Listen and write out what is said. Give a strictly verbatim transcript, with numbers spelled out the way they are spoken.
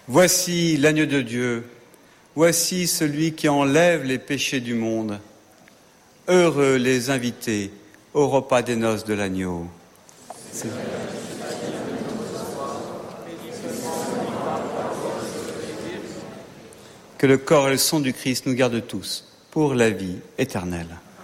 Voici l'agneau de Dieu, voici celui qui enlève les péchés du monde. Heureux les invités au repas des noces de l'agneau. C'est... Que le corps et le sang du Christ nous gardent tous pour la vie éternelle.